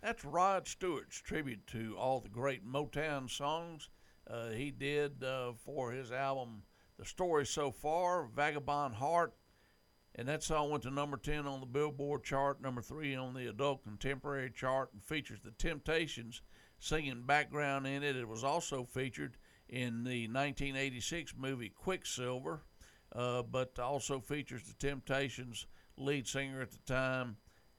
That's Rod Stewart's tribute to all the great Motown songs he did for his album The Story So Far, Vagabond Heart. And that song went to number 10 on the Billboard chart, number 3 on the Adult Contemporary chart, and features the Temptations singing background in it. It was also featured in the 1986 movie Quicksilver, but also features the Temptations lead singer at the time,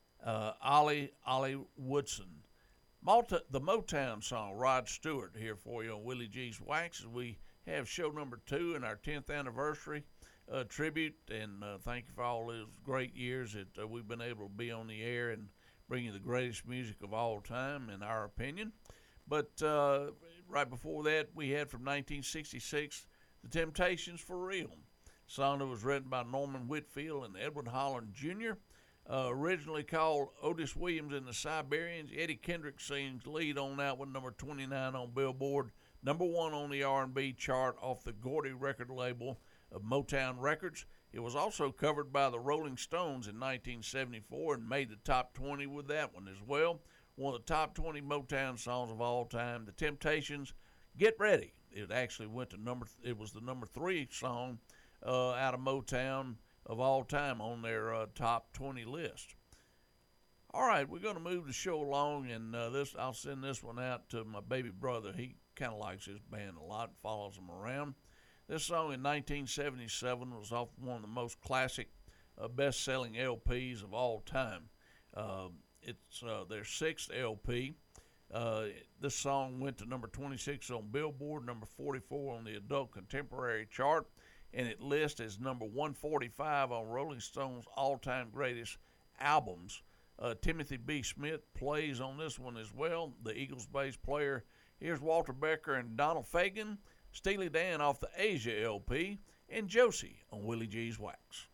Ollie Woodson. The Motown song, Rod Stewart, here for you on Willie G's Wax, as we have show number 2 in our 10th anniversary tribute. And thank you for all those great years that we've been able to be on the air and bring you the greatest music of all time, in our opinion. But right before that, we had from 1966, The Temptations For Real, a song that was written by Norman Whitfield and Edward Holland Jr., originally called Otis Williams and the Siberians. Eddie Kendrick sings lead on that one, number 29 on Billboard, number 1 on the R&B chart off the Gordy record label of Motown Records. It was also covered by the Rolling Stones in 1974 and made the top 20 with that one as well. One of the top 20 Motown songs of all time. The Temptations, Get Ready. It actually went to it was the number 3 song out of Motown of all time on their top 20 list. All right, we're going to move the show along, and I'll send this one out to my baby brother. He kind of likes this band a lot, follows them around. This song in 1977 was off one of the most classic, best-selling LPs of all time. It's their 6th LP. This song went to number 26 on Billboard, number 44 on the Adult Contemporary chart, and it lists as number 145 on Rolling Stone's all-time greatest albums. Timothy B. Smith plays on this one as well, the Eagles bass player. Here's Walter Becker and Donald Fagen, Steely Dan off the Asia LP, and Josie on Willie G's Wax.